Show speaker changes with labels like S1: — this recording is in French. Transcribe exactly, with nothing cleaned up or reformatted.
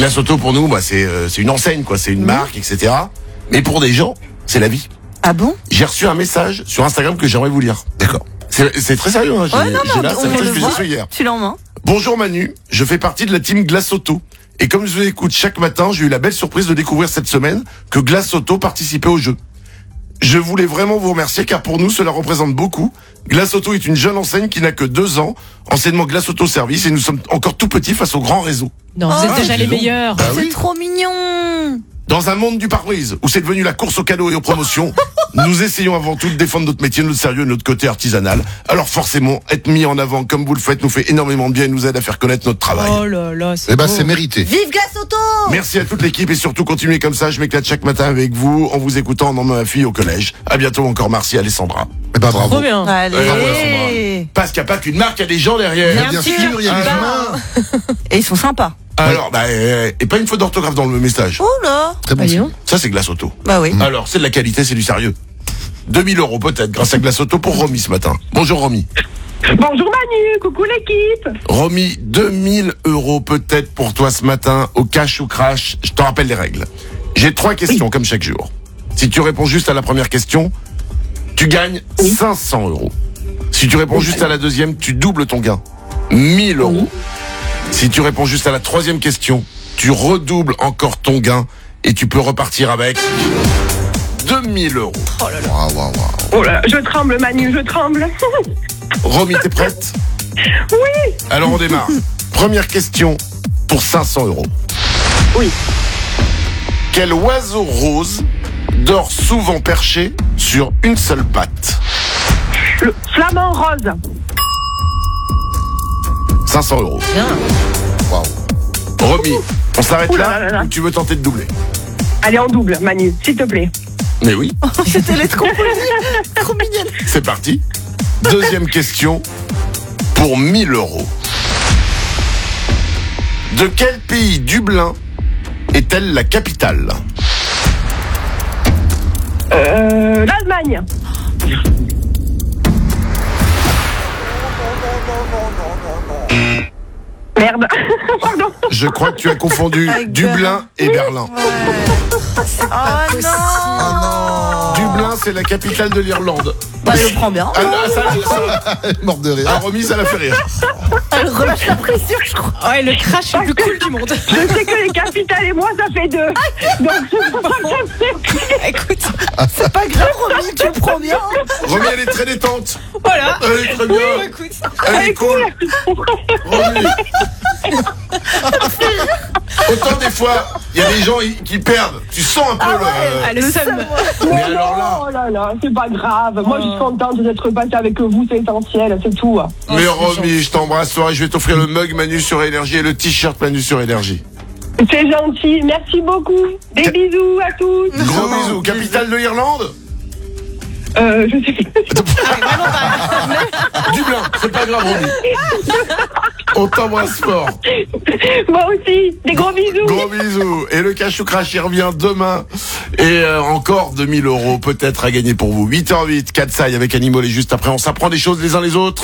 S1: Glace Auto pour nous, bah, c'est, euh, c'est une enseigne, quoi. C'est une mmh. marque, et cetera. Mais pour des gens, c'est la vie.
S2: Ah bon?
S1: J'ai reçu un message sur Instagram que j'aimerais vous lire. D'accord. C'est, c'est très sérieux, hein. J'ai,
S2: ouais, non, non,
S1: j'ai là, c'est un message que j'ai reçu hier.
S2: Tu l'en main.
S1: Bonjour Manu, je fais partie de la team Glace Auto. Et comme je vous écoute chaque matin, j'ai eu la belle surprise de découvrir cette semaine que Glace Auto participait au jeu. Je voulais vraiment vous remercier car pour nous, cela représente beaucoup. Glace Auto est une jeune enseigne qui n'a que deux ans. Enseignement Glace Auto Service et nous sommes encore tout petits face au grand réseau.
S3: Non, vous
S2: oh,
S3: êtes déjà les meilleurs.
S1: Bah
S2: c'est
S1: oui.
S2: trop mignon.
S1: Dans un monde du pare-brise où c'est devenu la course aux cadeaux et aux promotions, nous essayons avant tout de défendre notre métier, notre sérieux, notre côté artisanal. Alors forcément, être mis en avant comme vous le faites nous fait énormément de bien et nous aide à faire connaître notre travail.
S3: Oh là là, c'est
S4: Eh ben,
S3: beau.
S4: c'est mérité.
S2: Vive Glace Auto!
S1: Merci à toute l'équipe et surtout continuez comme ça. Je m'éclate chaque matin avec vous en vous écoutant en emmenant ma fille au collège. À bientôt encore, merci Alessandra.
S4: Eh ben, bravo.
S3: Trop bien.
S2: Allez.
S1: Euh, bravo, Alessandra. Parce qu'il n'y a pas qu'une marque, il y a des gens derrière.
S2: Bien
S4: Bien
S2: sûr,
S4: sûr, il y a des
S2: bah.
S4: humains.
S2: Et ils sont sympas.
S1: Alors, bah, euh, et pas une faute d'orthographe dans le message.
S2: Oh là!
S4: Très bon.
S3: Voyons.
S4: signe.
S1: Ça, c'est Glace Auto.
S2: Bah oui.
S1: Alors, c'est de la qualité, c'est du sérieux. deux mille euros peut-être grâce à Glace Auto pour Romy ce matin. Bonjour Romy.
S5: Bonjour Manu, coucou l'équipe.
S1: Romy, deux mille euros peut-être pour toi ce matin au cash ou crash. Je te rappelle les règles. J'ai trois questions comme chaque jour. Si tu réponds juste à la première question, tu gagnes cinq cents euros. Si tu réponds juste à la deuxième, tu doubles ton gain. mille euros. Si tu réponds juste à la troisième question, tu redoubles encore ton gain et tu peux repartir avec deux mille euros.
S4: Waouh, waouh, waouh.
S5: Oh là, je tremble Manu, je tremble.
S1: Romy, t'es prête?
S5: Oui.
S1: Alors on démarre. Première question pour cinq cents euros.
S5: Oui.
S1: Quel oiseau rose dort souvent perché sur une seule patte?
S5: Le flamant rose.
S1: cinq cents euros.
S3: Bien.
S4: Waouh.
S1: Romy, on s'arrête
S5: Ouh là
S1: là,
S5: là là.
S1: ou tu veux tenter de doubler?
S5: Allez, en double Manu, s'il te plaît.
S1: Mais oui,
S2: C'était les trop trop mignonne.
S1: c'est parti. Deuxième question pour mille euros. De quel pays Dublin est-elle la capitale?
S5: Euh, l'Allemagne. Merde. Pardon.
S1: Je crois que tu as confondu
S2: Avec
S1: Dublin et Berlin.
S2: Oh non!
S4: Oh
S1: Dublin, c'est la capitale de l'Irlande.
S2: Bah, elle le prend bien.
S1: Ah, ah, ça, ça,
S4: Elle est morte de rire.
S1: ah, Romy, ça l'a fait rire.
S2: Elle relâche la pression, je crois.
S3: Ouais, le crash le plus cool du monde.
S5: Je sais que les capitales et moi, ça fait deux. Donc, je peux pas
S3: Écoute,
S2: C'est pas grave, Romy, tu le prends bien.
S1: Romy, elle est très détente.
S3: voilà.
S1: Elle est très bien.
S3: Écoute.
S1: Elle est cool. Romy. Autant des fois, il y a des gens qui perdent. Tu sens un peu le...
S3: Ah, le seum.
S1: Mais alors là...
S5: Oh là là, c'est pas grave. Moi, je suis contente d'être passée avec vous, c'est essentiel, c'est tout.
S1: Mais Romy, je t'embrasse, soirée, je vais t'offrir le mug Manu sur Énergie et le t-shirt Manu sur Énergie.
S5: C'est gentil, merci beaucoup. Des
S1: Ca-
S5: bisous à tous.
S1: Gros bisous. Capitale de l'Irlande?
S5: Euh, je sais plus.
S1: Dublin, c'est pas grave Romy. On t'embrasse fort.
S5: Moi aussi, des gros bisous.
S1: Gros bisous. Et le cash ou crash, il revient demain. Et euh, encore deux mille euros peut-être à gagner pour vous. huit heures zéro huit, Katsai avec Animal et juste après, on s'apprend des choses les uns les autres.